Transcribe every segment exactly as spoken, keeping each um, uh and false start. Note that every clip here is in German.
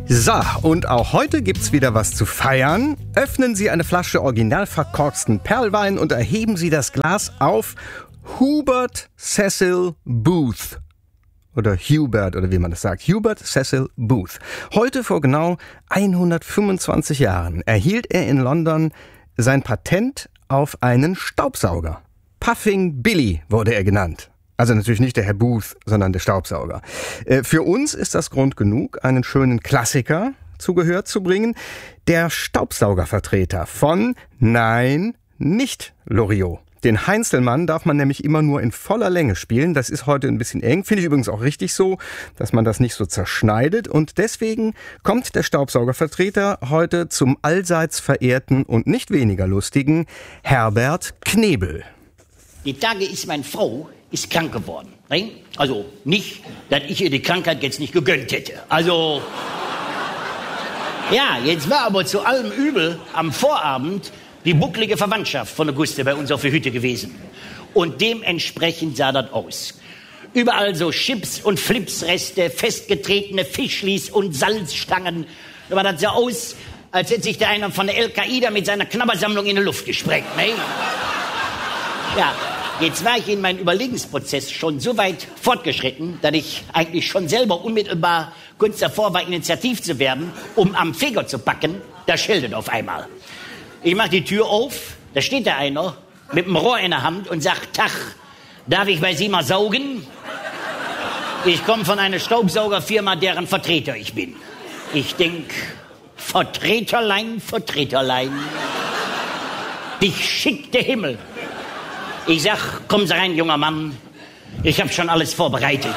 So, und auch heute gibt's wieder was zu feiern. Öffnen Sie eine Flasche original verkorksten Perlwein und erheben Sie das Glas auf Hubert Cecil Booth. Oder Hubert, oder wie man das sagt. Hubert Cecil Booth. Heute vor genau hundertfünfundzwanzig Jahren erhielt er in London sein Patent auf einen Staubsauger. Puffing Billy wurde er genannt. Also natürlich nicht der Herr Booth, sondern der Staubsauger. Äh, für uns ist das Grund genug, einen schönen Klassiker zu Gehör zu bringen. Der Staubsaugervertreter von, nein, nicht Loriot. Den Heinzelmann darf man nämlich immer nur in voller Länge spielen. Das ist heute ein bisschen eng. Finde ich übrigens auch richtig so, dass man das nicht so zerschneidet. Und deswegen kommt der Staubsaugervertreter heute zum allseits verehrten und nicht weniger lustigen Herbert Knebel. Die Tage ist meine Frau ist krank geworden. Ne? Also nicht, dass ich ihr die Krankheit jetzt nicht gegönnt hätte. Also, ja, jetzt war aber zu allem Übel am Vorabend die bucklige Verwandtschaft von der Guste bei uns auf der Hütte gewesen. Und dementsprechend sah das aus. Überall so Chips- und Flipsreste, festgetretene Fischlis und Salzstangen. Da war das so aus, als hätte sich der einer von der Al-Qaida mit seiner Knabbersammlung in die Luft gesprengt. Ne? Ja. Jetzt war ich in meinem Überlegensprozess schon so weit fortgeschritten, dass ich eigentlich schon selber unmittelbar kurz davor war, initiativ zu werden, um am Feger zu packen. Da schildert auf einmal. Ich mach die Tür auf, da steht da einer mit dem Rohr in der Hand und sagt, Tach, darf ich bei Sie mal saugen? Ich komme von einer Staubsaugerfirma, deren Vertreter ich bin. Ich denk, Vertreterlein, Vertreterlein, dich schickt der Himmel. Ich sag, kommen Sie rein, junger Mann. Ich habe schon alles vorbereitet.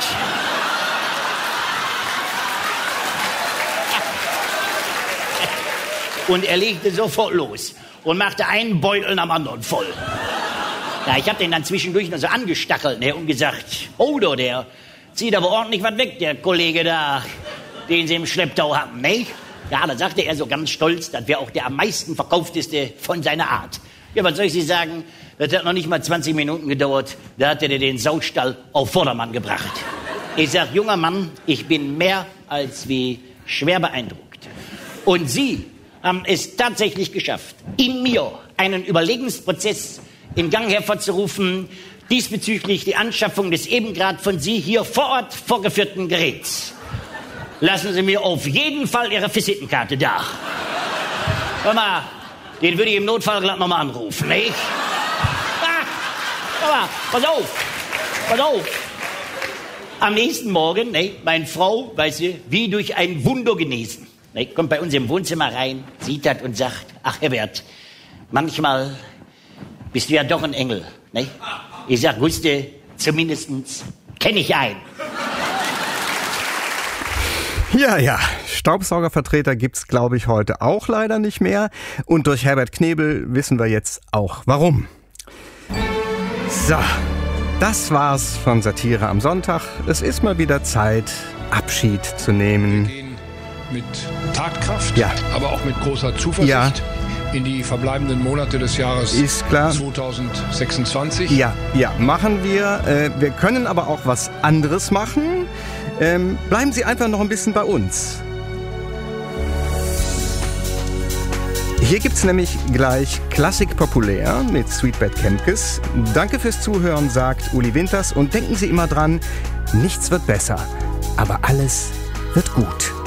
Und er legte sofort los und machte einen Beutel am anderen voll. Ja, ich habe den dann zwischendurch noch so angestachelt, ne, und gesagt, oh, do, der zieht aber ordentlich was weg, der Kollege da, den Sie im Schlepptau haben, ne? Ja, da sagte er so ganz stolz, das wäre auch der am meisten verkaufteste von seiner Art. Ja, was soll ich Sie sagen? Das hat noch nicht mal zwanzig Minuten gedauert. Da hat er den Saustall auf Vordermann gebracht. Ich sag, junger Mann, ich bin mehr als wie schwer beeindruckt. Und Sie haben es tatsächlich geschafft, in mir einen Überlegensprozess in Gang hervorzurufen, diesbezüglich die Anschaffung des eben gerade von Sie hier vor Ort vorgeführten Geräts. Lassen Sie mir auf jeden Fall Ihre Visitenkarte da. Hör mal, den würde ich im Notfall gleich nochmal anrufen, nicht? Aber pass auf, pass auf. Am nächsten Morgen, ne, meine Frau, weißt du, wie durch ein Wunder genesen, ne, kommt bei uns im Wohnzimmer rein, sieht das und sagt, ach Herbert, manchmal bist du ja doch ein Engel. Ne? Ich sag, wusste, zumindest kenne ich einen. Ja, ja, Staubsaugervertreter gibt's, glaube ich, heute auch leider nicht mehr. Und durch Herbert Knebel wissen wir jetzt auch, warum. So, das war's von Satire am Sonntag. Es ist mal wieder Zeit, Abschied zu nehmen. Wir gehen mit Tatkraft, ja, aber auch mit großer Zuversicht, ja, in die verbleibenden Monate des Jahres ist klar. zweitausendsechsundzwanzig. Ja, ja, machen wir. Äh, wir können aber auch was anderes machen. Ähm, bleiben Sie einfach noch ein bisschen bei uns. Hier gibt's nämlich gleich Klassik populär mit Sweetbet Kempkes. Danke fürs Zuhören, sagt Uli Winters. Und denken Sie immer dran, nichts wird besser, aber alles wird gut.